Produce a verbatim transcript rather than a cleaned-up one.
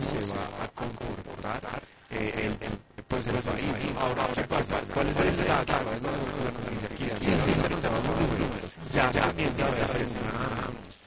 se va a comportar eh, el, el, pues el país. Ahora, ¿qué pasa? ¿Cuál es el la, claro, es la, la noticia aquí? Así ahorita nos llamamos números. Ya, ya también se va a hacer una